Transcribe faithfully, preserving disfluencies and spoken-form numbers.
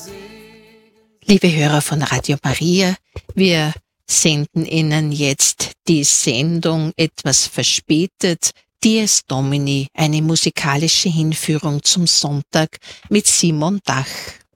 Liebe Hörer von Radio Maria, wir senden Ihnen jetzt die Sendung etwas verspätet, Dies Domini, eine musikalische Hinführung zum Sonntag mit Simon Dach.